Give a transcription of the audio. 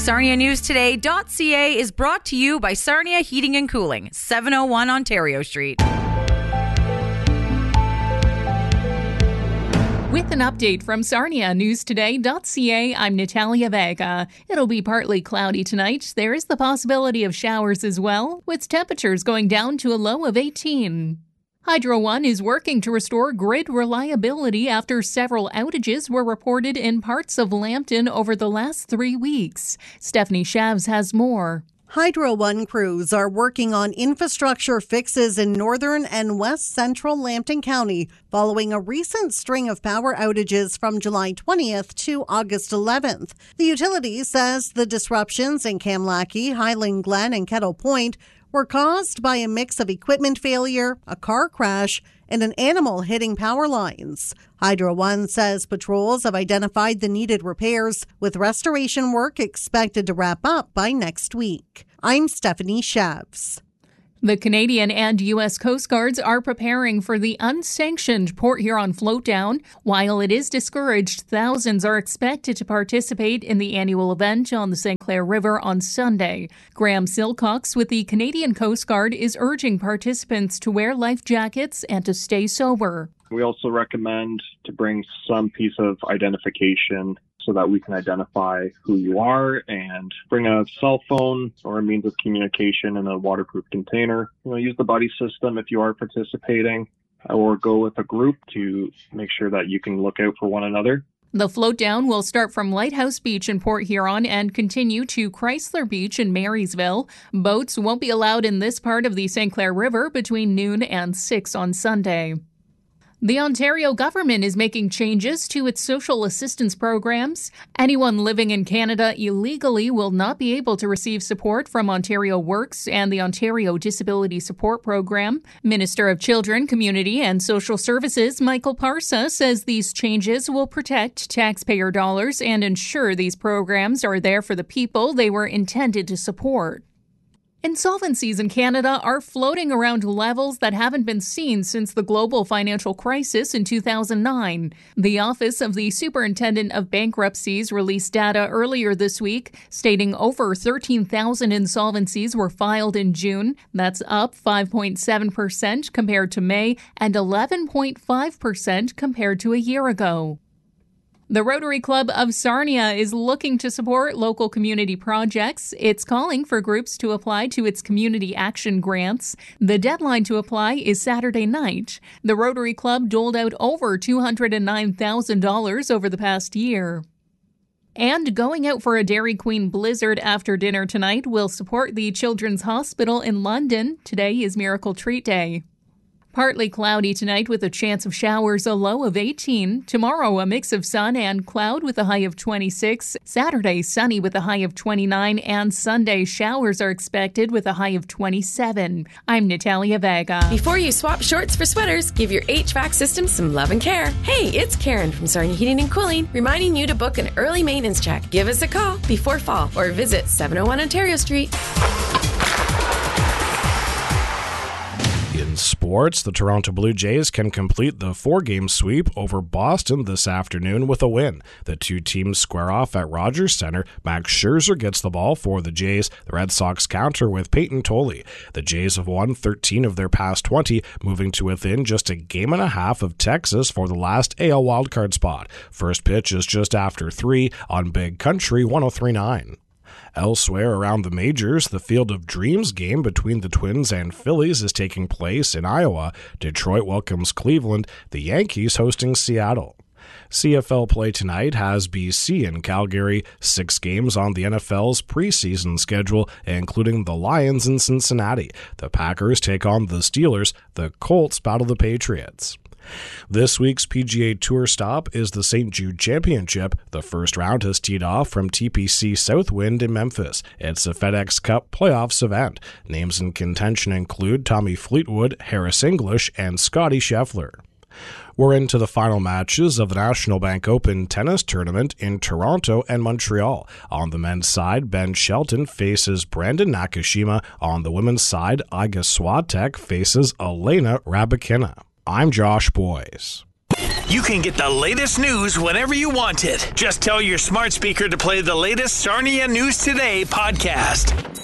SarniaNewsToday.ca is brought to you by Sarnia Heating and Cooling, 701 Ontario Street. With an update from SarniaNewsToday.ca, I'm Natalia Vega. It'll be partly cloudy tonight. There is the possibility of showers as well, with temperatures going down to a low of 18. Hydro One is working to restore grid reliability after several outages were reported in parts of Lambton over the last 3 weeks. Stephanie Shavs has more. Hydro One crews are working on infrastructure fixes in northern and west central Lambton County following a recent string of power outages from July 20th to August 11th. The utility says the disruptions in Kamlaki, Highland Glen, and Kettle Point were caused by a mix of equipment failure, a car crash, and an animal hitting power lines. Hydro One says patrols have identified the needed repairs, with restoration work expected to wrap up by next week. I'm Stephanie Shavs. The Canadian and U.S. Coast Guards are preparing for the unsanctioned Port Huron floatdown. While it is discouraged, thousands are expected to participate in the annual event on the St. Clair River on Sunday. Graham Silcox with the Canadian Coast Guard is urging participants to wear life jackets and to stay sober. We also recommend to bring some piece of identification so that we can identify who you are, and bring a cell phone or a means of communication in a waterproof container. Use the buddy system if you are participating, or go with a group to make sure that you can look out for one another. The floatdown will start from Lighthouse Beach in Port Huron and continue to Chrysler Beach in Marysville. Boats won't be allowed in this part of the St. Clair River between noon and 6 on Sunday. The Ontario government is making changes to its social assistance programs. Anyone living in Canada illegally will not be able to receive support from Ontario Works and the Ontario Disability Support Program. Minister of Children, Community and Social Services Michael Parsa says these changes will protect taxpayer dollars and ensure these programs are there for the people they were intended to support. Insolvencies in Canada are floating around levels that haven't been seen since the global financial crisis in 2009. The Office of the Superintendent of Bankruptcies released data earlier this week, stating over 13,000 insolvencies were filed in June. That's up 5.7% compared to May and 11.5% compared to a year ago. The Rotary Club of Sarnia is looking to support local community projects. It's calling for groups to apply to its community action grants. The deadline to apply is Saturday night. The Rotary Club doled out over $209,000 over the past year. And going out for a Dairy Queen blizzard after dinner tonight will support the Children's Hospital in London. Today is Miracle Treat Day. Partly cloudy tonight with a chance of showers, a low of 18. Tomorrow, a mix of sun and cloud with a high of 26. Saturday, sunny with a high of 29. And Sunday, showers are expected with a high of 27. I'm Natalia Vega. Before you swap shorts for sweaters, give your HVAC system some love and care. Hey, it's Karen from Sarnia Heating and Cooling, reminding you to book an early maintenance check. Give us a call before fall or visit 701 Ontario Street. In sports, the Toronto Blue Jays can complete the 4-game sweep over Boston this afternoon with a win. The two teams square off at Rogers Centre. Max Scherzer gets the ball for the Jays. The Red Sox counter with Peyton Tolley. The Jays have won 13 of their past 20, moving to within just a game and a half of Texas for the last AL wildcard spot. First pitch is just after 3 on Big Country 103.9. Elsewhere around the majors, the Field of Dreams game between the Twins and Phillies is taking place in Iowa. Detroit welcomes Cleveland, the Yankees hosting Seattle. CFL play tonight has BC in Calgary, 6 games on the NFL's preseason schedule, including the Lions in Cincinnati. The Packers take on the Steelers, the Colts battle the Patriots. This week's PGA Tour stop is the St. Jude Championship. The first round has teed off from TPC Southwind in Memphis. It's a FedEx Cup playoffs event. Names in contention include Tommy Fleetwood, Harris English, and Scotty Scheffler. We're into the final matches of the National Bank Open tennis tournament in Toronto and Montreal. On the men's side, Ben Shelton faces Brandon Nakashima. On the women's side, Iga Swiatek faces Elena Rybakina. I'm Josh Boyce. You can get the latest news whenever you want it. Just tell your smart speaker to play the latest Sarnia News Today podcast.